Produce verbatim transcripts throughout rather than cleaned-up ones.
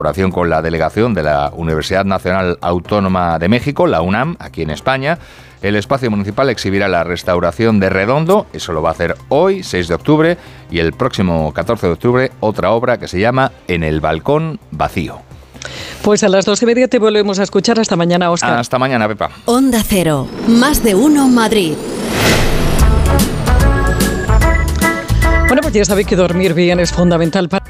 colaboración con la delegación de la Universidad Nacional Autónoma de México, la UNAM, aquí en España, el espacio municipal exhibirá la restauración de Redondo, eso lo va a hacer hoy, seis de octubre, y el próximo catorce de octubre, otra obra que se llama En el balcón vacío. Pues a las dos y media te volvemos a escuchar. Hasta mañana, Óscar. Hasta mañana, Pepa. Onda Cero, más de uno Madrid. Bueno, pues ya sabéis que dormir bien es fundamental para...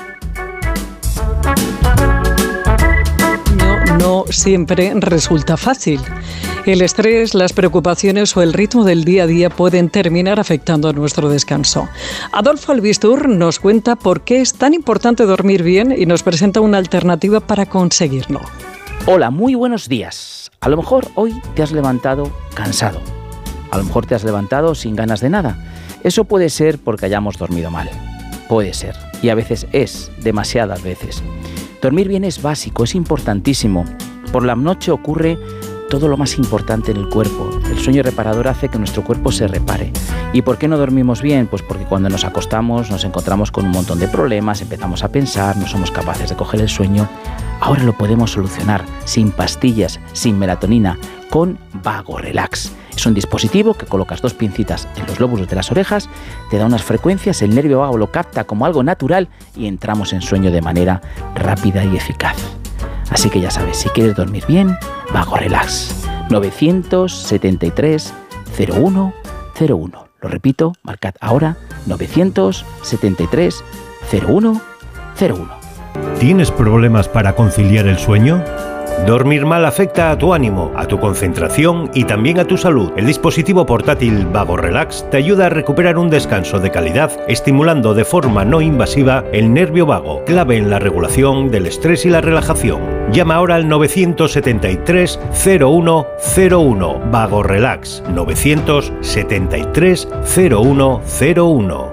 No, no siempre resulta fácil. El estrés, las preocupaciones o el ritmo del día a día pueden terminar afectando a nuestro descanso. Adolfo Albistur nos cuenta por qué es tan importante dormir bien y nos presenta una alternativa para conseguirlo. Hola, muy buenos días. A lo mejor hoy te has levantado cansado. A lo mejor te has levantado sin ganas de nada. Eso puede ser porque hayamos dormido mal. Puede ser. Y a veces es, demasiadas veces. Dormir bien es básico, es importantísimo. Por la noche ocurre todo lo más importante en el cuerpo. El sueño reparador hace que nuestro cuerpo se repare. ¿Y por qué no dormimos bien? Pues porque cuando nos acostamos nos encontramos con un montón de problemas, empezamos a pensar, no somos capaces de coger el sueño. Ahora lo podemos solucionar sin pastillas, sin melatonina, con Vago Relax. Es un dispositivo que colocas dos pincitas en los lóbulos de las orejas, te da unas frecuencias, el nervio vago lo capta como algo natural y entramos en sueño de manera rápida y eficaz. Así que ya sabes, si quieres dormir bien, Vago Relax. nueve siete tres, cero uno cero uno. Lo repito, marcad ahora nueve siete tres, cero uno cero uno. ¿Tienes problemas para conciliar el sueño? Dormir mal afecta a tu ánimo, a tu concentración y también a tu salud. El dispositivo portátil Vago Relax te ayuda a recuperar un descanso de calidad, estimulando de forma no invasiva el nervio vago, clave en la regulación del estrés y la relajación. Llama ahora al nueve siete tres, cero uno cero uno. Vago Relax, nueve siete tres, cero uno cero uno.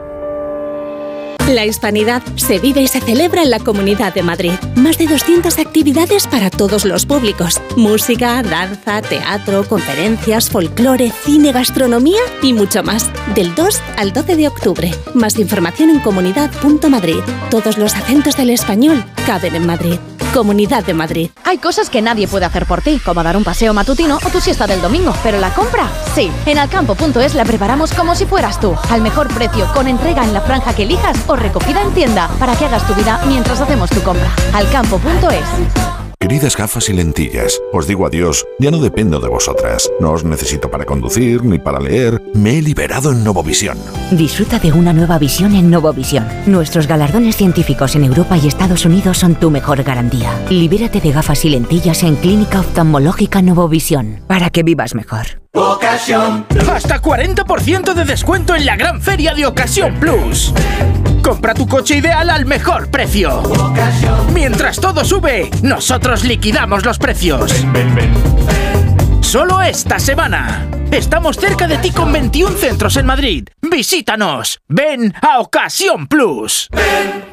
La hispanidad se vive y se celebra en la Comunidad de Madrid. Más de doscientas actividades para todos los públicos. Música, danza, teatro, conferencias, folclore, cine, gastronomía y mucho más. Del dos al doce de octubre. Más información en comunidad punto madrid. Todos los acentos del español caben en Madrid. Comunidad de Madrid. Hay cosas que nadie puede hacer por ti, como dar un paseo matutino o tu siesta del domingo, pero la compra, sí. En alcampo punto es la preparamos como si fueras tú, al mejor precio, con entrega en la franja que elijas o recogida en tienda, para que hagas tu vida mientras hacemos tu compra. alcampo punto es. Queridas gafas y lentillas, os digo adiós, ya no dependo de vosotras. No os necesito para conducir ni para leer. Me he liberado en Novovisión. Disfruta de una nueva visión en Novovisión. Nuestros galardones científicos en Europa y Estados Unidos son tu mejor garantía. Libérate de gafas y lentillas en Clínica Oftalmológica Novovisión, para que vivas mejor. Ocasión. Hasta cuarenta por ciento de descuento en la gran feria de Ocasión Plus. Compra tu coche ideal al mejor precio. Mientras todo sube, nosotros liquidamos los precios. Ven, ven, ven. Solo esta semana. Estamos cerca de ti con veintiún centros en Madrid. Visítanos. Ven a Ocasión Plus. Ven.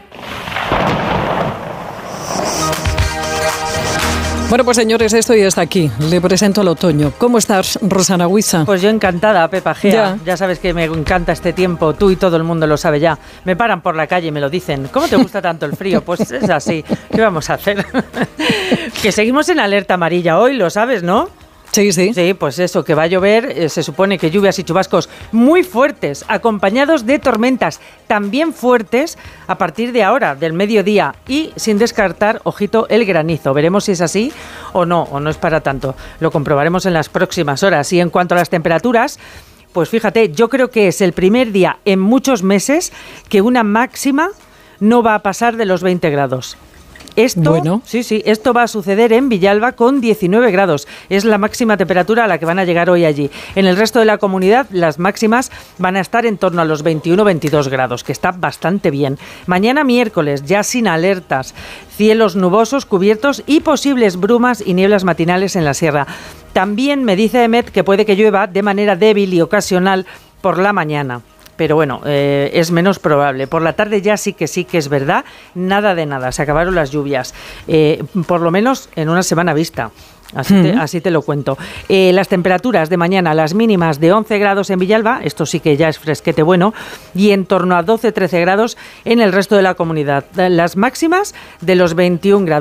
Bueno, pues señores, esto ya está aquí. Le presento al otoño. ¿Cómo estás, Rosana Huiza? Pues yo encantada, Pepa Gea. Ya. ya sabes que me encanta este tiempo. Tú y todo el mundo lo sabe ya. Me paran por la calle y me lo dicen. ¿Cómo te gusta tanto el frío? Pues es así. ¿Qué vamos a hacer? Que seguimos en alerta amarilla hoy, lo sabes, ¿no? Sí, sí. Sí, pues eso, que va a llover, eh, se supone que lluvias y chubascos muy fuertes, acompañados de tormentas también fuertes a partir de ahora, del mediodía, y sin descartar, ojito, el granizo. Veremos si es así o no, o no es para tanto. Lo comprobaremos en las próximas horas. Y en cuanto a las temperaturas, pues fíjate, yo creo que es el primer día en muchos meses que una máxima no va a pasar de los veinte grados. Esto, bueno. sí, sí, esto va a suceder en Villalba con diecinueve grados. Es la máxima temperatura a la que van a llegar hoy allí. En el resto de la comunidad, las máximas van a estar en torno a los veintiuno veintidós grados, que está bastante bien. Mañana miércoles, ya sin alertas, cielos nubosos, cubiertos y posibles brumas y nieblas matinales en la sierra. También me dice Emet que puede que llueva de manera débil y ocasional por la mañana. Pero bueno, eh, es menos probable. Por la tarde ya sí que sí que es verdad, nada de nada, se acabaron las lluvias, eh, por lo menos en una semana vista. Así, te, así te lo cuento. Eh, las temperaturas de mañana, las mínimas de once grados en Villalba, esto sí que ya es fresquete bueno, y en torno a doce trece grados en el resto de la comunidad. Las máximas de los veintiún grados.